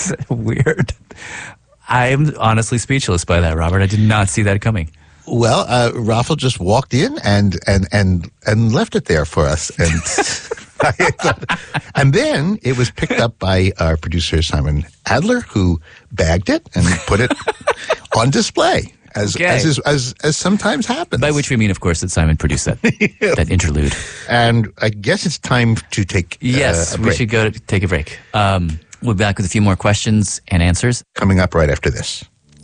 That's weird. I'm honestly speechless by that, Robert. I did not see that coming. Well, Raffle just walked in and left it there for us, and then it was picked up by our producer Simon Adler, who bagged it and put it on display, as sometimes happens. By which we mean, of course, that Simon produced that interlude. And I guess it's time to take a break. We should go take a break. We'll be back with a few more questions and answers coming up right after this.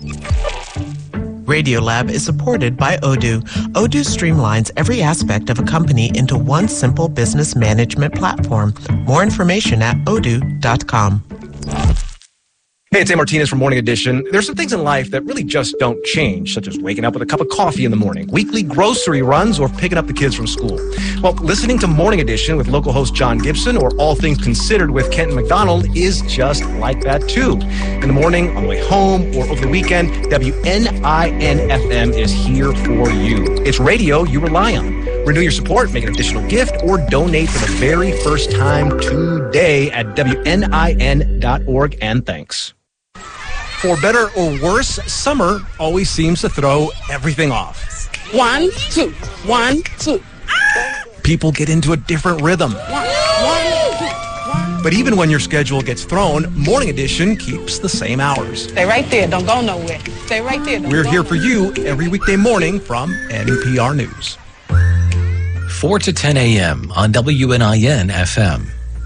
Radiolab is supported by Odoo. Odoo streamlines every aspect of a company into one simple business management platform. More information at odoo.com. Hey, it's A. Martinez from Morning Edition. There's some things in life that really just don't change, such as waking up with a cup of coffee in the morning, weekly grocery runs, or picking up the kids from school. Well, listening to Morning Edition with local host John Gibson or All Things Considered with Kenton McDonald is just like that, too. In the morning, on the way home, or over the weekend, WNIN-FM is here for you. It's radio you rely on. Renew your support, make an additional gift, or donate for the very first time today at WNIN.org, and thanks. For better or worse, summer always seems to throw everything off. 1, 2, 1, 2. People get into a different rhythm. 1, 2, 1. But even when your schedule gets thrown, Morning Edition keeps the same hours. Stay right there. Don't go nowhere. Stay right there. We're here for you every weekday morning from NPR News. 4 to 10 a.m. on WNIN FM.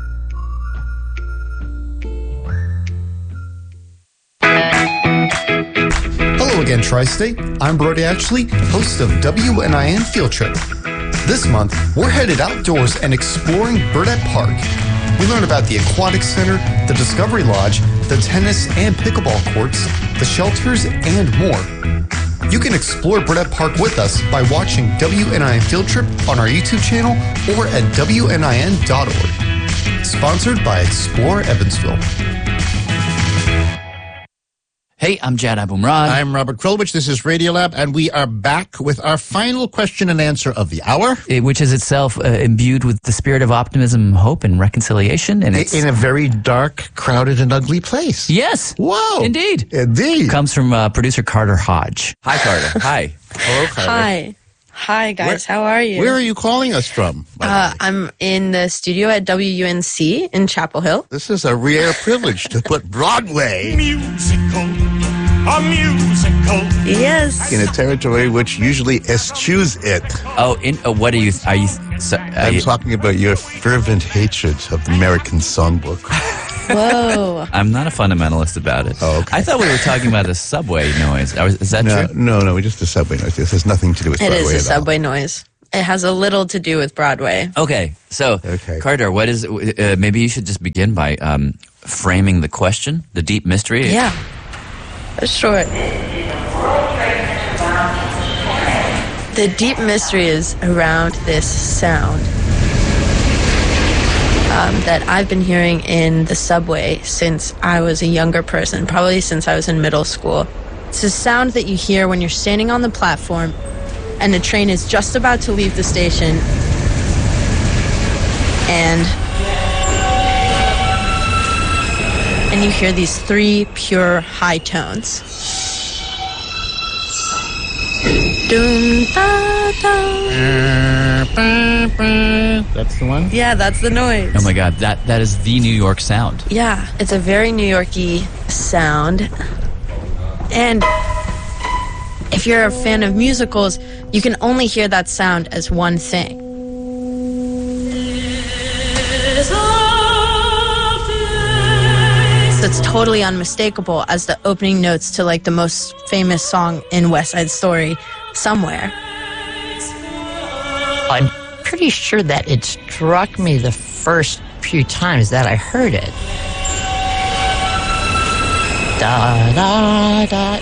Hello again, Tri-State. I'm Brody Ashley, host of WNIN Field Trip. This month, we're headed outdoors and exploring Burdett Park. We learn about the Aquatic Center, the Discovery Lodge, the tennis and pickleball courts, the shelters, and more. You can explore Burdett Park with us by watching WNIN Field Trip on our YouTube channel or at WNIN.org. Sponsored by Explore Evansville. Hey, I'm Jad Abumrad. I'm Robert Krulwich. This is Radiolab, and we are back with our final question and answer of the hour. Which is itself imbued with the spirit of optimism, hope, and reconciliation. And it's in a very dark, crowded, and ugly place. Yes. Whoa. Indeed. Comes from producer Carter Hodge. Hi, Carter. Hi. Hello, Carter. Hi. Hi, guys. How are you? Where are you calling us from? I'm in the studio at WUNC in Chapel Hill. This is a rare privilege to put Broadway a musical. Yes. In a territory which usually eschews it. Oh, what are you? I'm talking about your fervent hatred of the American Songbook. Whoa. I'm not a fundamentalist about it. Oh, okay. I thought we were talking about the subway noise. Is that true? No, just the subway noise. This has nothing to do with Broadway. It is a subway noise. It has a little to do with Broadway. Okay, so Carter, what is? Maybe you should just begin by framing the question, the deep mystery. Yeah, sure. The deep mystery is around this sound that I've been hearing in the subway since I was a younger person, probably since I was in middle school. It's a sound that you hear when you're standing on the platform and the train is just about to leave the station, and you hear these three pure high tones. Doom, da, da. That's the one? Yeah, that's the noise. Oh my God, that is the New York sound. Yeah, it's a very New York-y sound. And if you're a fan of musicals, you can only hear that sound as one thing. So it's totally unmistakable as the opening notes to like the most famous song in West Side Story, Somewhere. I'm pretty sure that it struck me the first few times that I heard it. Da da da.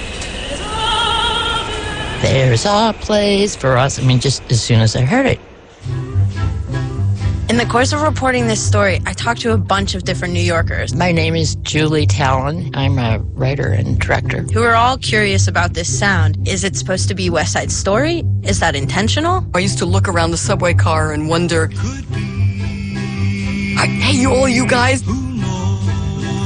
There's a place for us. I mean, just as soon as I heard it. In the course of reporting this story, I talked to a bunch of different New Yorkers. My name is Julie Talon. I'm a writer and director. Who are all curious about this sound. Is it supposed to be West Side Story? Is that intentional? I used to look around the subway car and wonder, hey, all you guys, did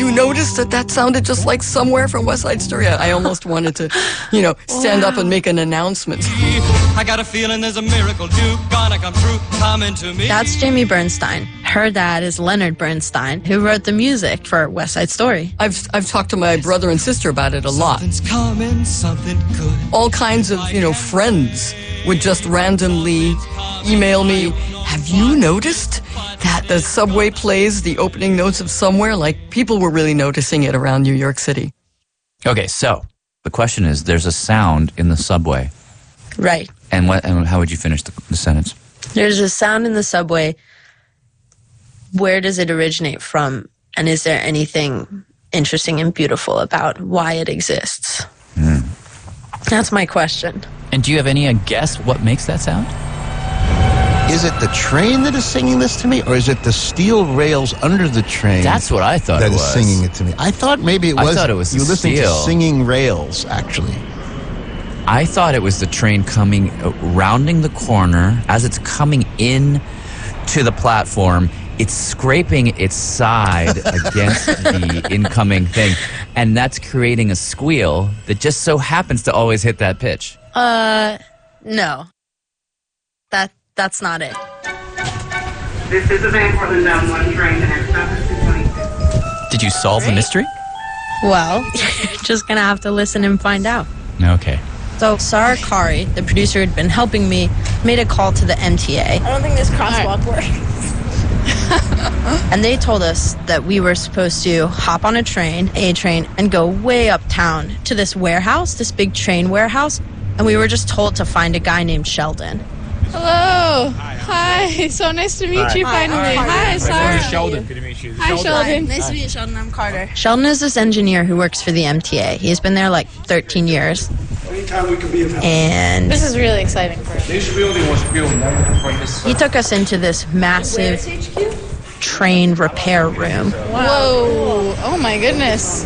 you notice that sounded just like Somewhere from West Side Story? I almost wanted to, stand up and make an announcement. I got a feeling there's a miracle due, gonna come true, coming to me. That's Jamie Bernstein. Her dad is Leonard Bernstein, who wrote the music for West Side Story. I've talked to my brother and sister about it a lot. Something's coming, something good. All kinds of, friends would just randomly email me, have you noticed that the subway plays the opening notes of Somewhere? Like, people were really noticing it around New York City. Okay, so the question is, there's a sound in the subway. Right. And how would you finish the sentence? There's a sound in the subway. Where does it originate from? And is there anything interesting and beautiful about why it exists? That's my question. And do you have any guess what makes that sound? Is it the train that is singing this to me, or is it the steel rails under the train? That's what I thought it was. That is singing it to me. I thought maybe it was. I thought it was you listening to singing rails, actually. I thought it was the train coming, rounding the corner. As it's coming in to the platform, it's scraping its side against the incoming thing. And that's creating a squeal that just so happens to always hit that pitch. No. That's not it. This is a Van Cortlandt Bound 1 train, the next stop is 226. Did you solve the mystery? Well, you're just going to have to listen and find out. Okay. So Sarah Kari, the producer who had been helping me, made a call to the MTA. I don't think this crosswalk works. And they told us that we were supposed to hop on a train, and go way uptown to this warehouse, this big train warehouse. And we were just told to find a guy named Sheldon. Hello. Hi. So nice to meet you finally. Hi, Sarah. Sheldon. Good to meet you. Hi, Sheldon. Nice to meet you, Sheldon. I'm Carter. Sheldon is this engineer who works for the MTA. He's been there like 13 years. Anytime we can be of help. And this is really exciting for us. This building was built for this. He took us into this massive train repair room. Whoa. Oh my goodness.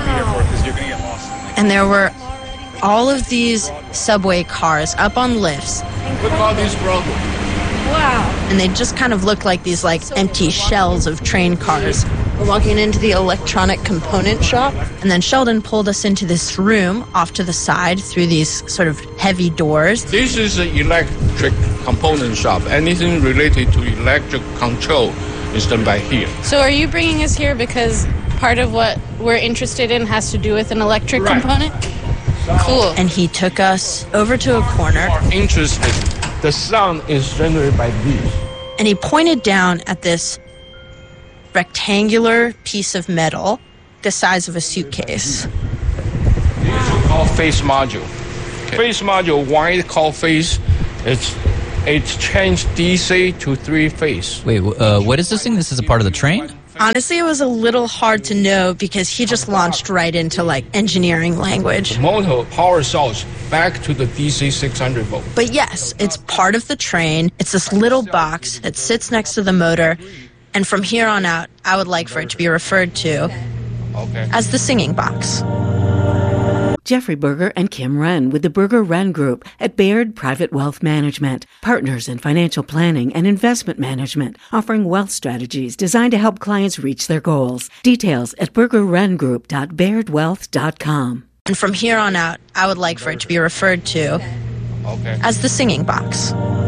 And there were all of these subway cars up on lifts. Look at all these broken. Wow. And they just kind of looked like these empty shells of train cars. We're walking into the electronic component shop, and then Sheldon pulled us into this room off to the side through these sort of heavy doors. This is an electric component shop. Anything related to electric control is done by here. So are you bringing us here because part of what we're interested in has to do with an electric component? Cool. And he took us over to a corner. Are interested. The sound is generated by these. And he pointed down at this rectangular piece of metal the size of a suitcase. These are called phase module. Okay. Phase module, why called phase? It's changed DC to 3-phase. Wait, what is this thing? This is a part of the train? Honestly, it was a little hard to know because he just launched right into engineering language. The motor power source back to the DC 600 volt. But yes, it's part of the train. It's this little box that sits next to the motor. And from here on out, I would like for it to be referred to as the singing box. Jeffrey Berger and Kim Wren with the Berger Wren Group at Baird Private Wealth Management, partners in financial planning and investment management, offering wealth strategies designed to help clients reach their goals. Details at burgerwrengroup.bairdwealth.com. And from here on out, I would like for it to be referred to as the singing box.